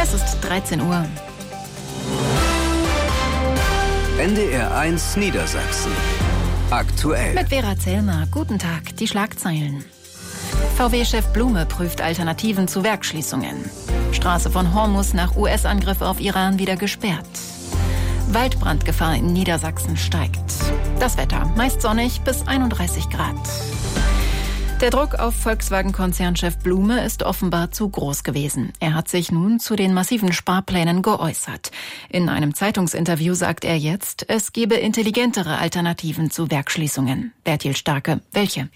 Es ist 13 Uhr. NDR 1 Niedersachsen. Aktuell. Mit Vera Zellner. Guten Tag. Die Schlagzeilen. VW-Chef Blume prüft Alternativen zu Werksschließungen. Straße von Hormuz nach US-Angriff auf Iran wieder gesperrt. Waldbrandgefahr in Niedersachsen steigt. Das Wetter meist sonnig bis 31 Grad. Der Druck auf Volkswagen-Konzernchef Blume ist offenbar zu groß gewesen. Er hat sich nun zu den massiven Sparplänen geäußert. In einem Zeitungsinterview sagt er jetzt, es gebe intelligentere Alternativen zu Werksschließungen. Bertil Starke, welche?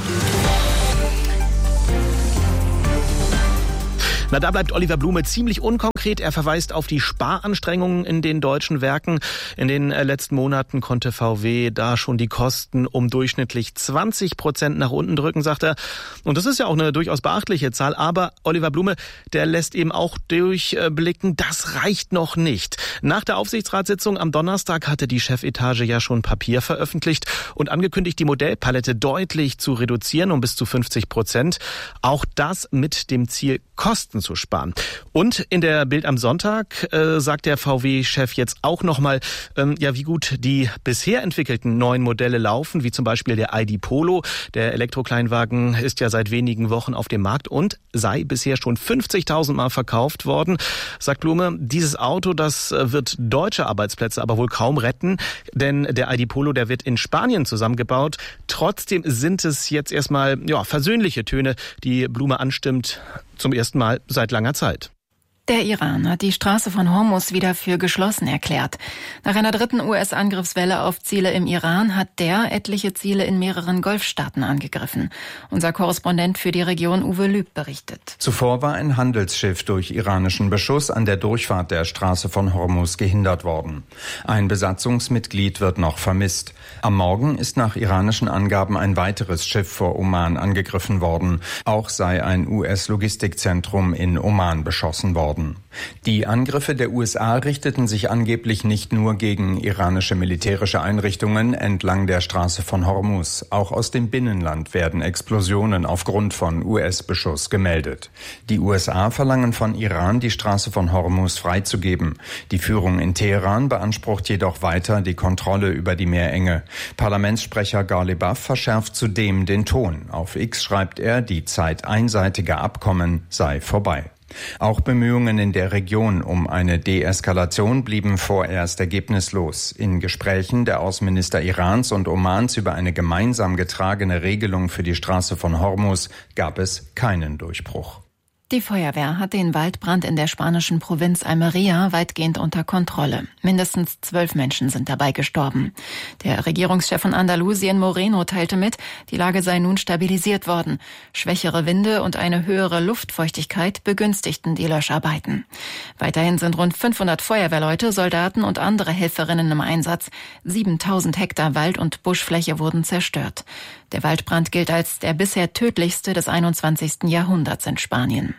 Na, da bleibt Oliver Blume ziemlich unkonkret. Er verweist auf die Sparanstrengungen in den deutschen Werken. In den letzten Monaten konnte VW da schon die Kosten um durchschnittlich 20% nach unten drücken, sagt er. Und das ist ja auch eine durchaus beachtliche Zahl. Aber Oliver Blume, der lässt eben auch durchblicken, das reicht noch nicht. Nach der Aufsichtsratssitzung am Donnerstag hatte die Chefetage ja schon Papier veröffentlicht und angekündigt, die Modellpalette deutlich zu reduzieren um bis zu 50%. Auch das mit dem Ziel, Kosten zu sparen. Und in der Bild am Sonntag sagt der VW-Chef jetzt auch nochmal, wie gut die bisher entwickelten neuen Modelle laufen, wie zum Beispiel der ID Polo. Der Elektrokleinwagen ist ja seit wenigen Wochen auf dem Markt und sei bisher schon 50.000 Mal verkauft worden. Sagt Blume, dieses Auto, das wird deutsche Arbeitsplätze aber wohl kaum retten, denn der ID Polo, der wird in Spanien zusammengebaut. Trotzdem sind es jetzt erstmal versöhnliche Töne, die Blume anstimmt, zum ersten Mal seit langer Zeit. Der Iran hat die Straße von Hormuz wieder für geschlossen erklärt. Nach einer dritten US-Angriffswelle auf Ziele im Iran hat der etliche Ziele in mehreren Golfstaaten angegriffen. Unser Korrespondent für die Region Uwe Lüb berichtet. Zuvor war ein Handelsschiff durch iranischen Beschuss an der Durchfahrt der Straße von Hormuz gehindert worden. Ein Besatzungsmitglied wird noch vermisst. Am Morgen ist nach iranischen Angaben ein weiteres Schiff vor Oman angegriffen worden. Auch sei ein US-Logistikzentrum in Oman beschossen worden. Die Angriffe der USA richteten sich angeblich nicht nur gegen iranische militärische Einrichtungen entlang der Straße von Hormuz. Auch aus dem Binnenland werden Explosionen aufgrund von US-Beschuss gemeldet. Die USA verlangen von Iran, die Straße von Hormuz freizugeben. Die Führung in Teheran beansprucht jedoch weiter die Kontrolle über die Meerenge. Parlamentssprecher Ghalibaf verschärft zudem den Ton. Auf X schreibt er, die Zeit einseitiger Abkommen sei vorbei. Auch Bemühungen in der Region um eine Deeskalation blieben vorerst ergebnislos. In Gesprächen der Außenminister Irans und Omans über eine gemeinsam getragene Regelung für die Straße von Hormuz gab es keinen Durchbruch. Die Feuerwehr hat den Waldbrand in der spanischen Provinz Almería weitgehend unter Kontrolle. Mindestens 12 Menschen sind dabei gestorben. Der Regierungschef von Andalusien, Moreno, teilte mit, die Lage sei nun stabilisiert worden. Schwächere Winde und eine höhere Luftfeuchtigkeit begünstigten die Löscharbeiten. Weiterhin sind rund 500 Feuerwehrleute, Soldaten und andere Helferinnen im Einsatz. 7.000 Hektar Wald- und Buschfläche wurden zerstört. Der Waldbrand gilt als der bisher tödlichste des 21. Jahrhunderts in Spanien.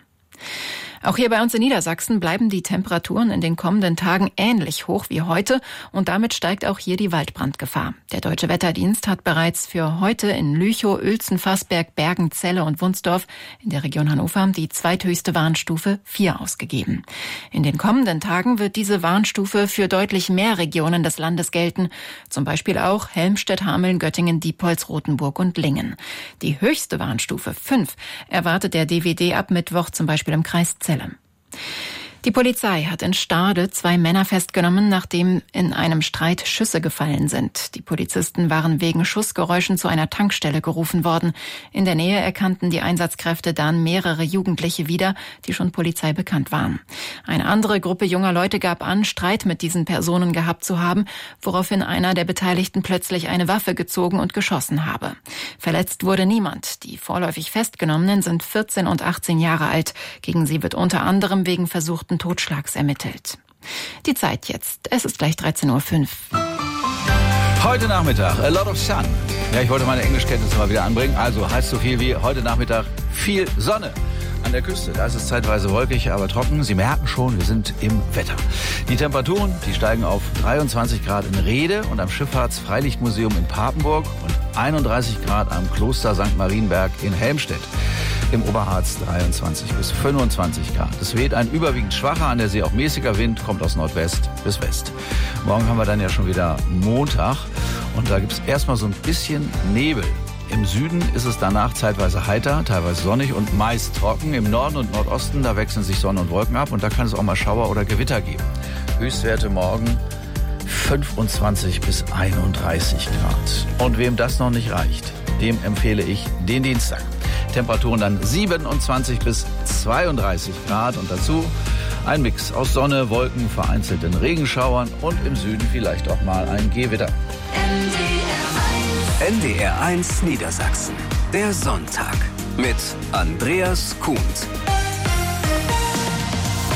Auch hier bei uns in Niedersachsen bleiben die Temperaturen in den kommenden Tagen ähnlich hoch wie heute und damit steigt auch hier die Waldbrandgefahr. Der Deutsche Wetterdienst hat bereits für heute in Lüchow, Uelzen, Fassberg, Bergen, Celle und Wunsdorf in der Region Hannover die zweithöchste Warnstufe 4 ausgegeben. In den kommenden Tagen wird diese Warnstufe für deutlich mehr Regionen des Landes gelten, zum Beispiel auch Helmstedt, Hameln, Göttingen, Diepholz, Rothenburg und Lingen. Die höchste Warnstufe 5 erwartet der DWD ab Mittwoch zum Beispiel im Kreis Celle. Die Polizei hat in Stade 2 Männer festgenommen, nachdem in einem Streit Schüsse gefallen sind. Die Polizisten waren wegen Schussgeräuschen zu einer Tankstelle gerufen worden. In der Nähe erkannten die Einsatzkräfte dann mehrere Jugendliche wieder, die schon Polizei bekannt waren. Eine andere Gruppe junger Leute gab an, Streit mit diesen Personen gehabt zu haben, woraufhin einer der Beteiligten plötzlich eine Waffe gezogen und geschossen habe. Verletzt wurde niemand. Die vorläufig Festgenommenen sind 14 und 18 Jahre alt. Gegen sie wird unter anderem wegen versuchten Totschlags ermittelt. Die Zeit jetzt. Es ist gleich 13.05 Uhr. Heute Nachmittag, a lot of sun. Ja, ich wollte meine Englischkenntnisse mal wieder anbringen. Also heißt so viel wie heute Nachmittag viel Sonne. An der Küste, da ist es zeitweise wolkig, aber trocken. Sie merken schon, wir sind im Wetter. Die Temperaturen, die steigen auf 23 Grad in Rhede und am Schifffahrts-Freilichtmuseum in Papenburg und 31 Grad am Kloster St. Marienberg in Helmstedt. im Oberharz 23 bis 25 Grad. Es weht ein überwiegend schwacher, an der See auch mäßiger Wind, kommt aus Nordwest bis West. Morgen haben wir dann ja schon wieder Montag und da gibt es erstmal so ein bisschen Nebel. Im Süden ist es danach zeitweise heiter, teilweise sonnig und meist trocken. Im Norden und Nordosten, da wechseln sich Sonne und Wolken ab und da kann es auch mal Schauer oder Gewitter geben. Höchstwerte morgen 25 bis 31 Grad. Und wem das noch nicht reicht, dem empfehle ich den Dienstag. Temperaturen dann 27 bis 32 Grad und dazu ein Mix aus Sonne, Wolken, vereinzelten Regenschauern und im Süden vielleicht auch mal ein Gewitter. NDR 1 Niedersachsen. Der Sonntag mit Andreas Kuhnt.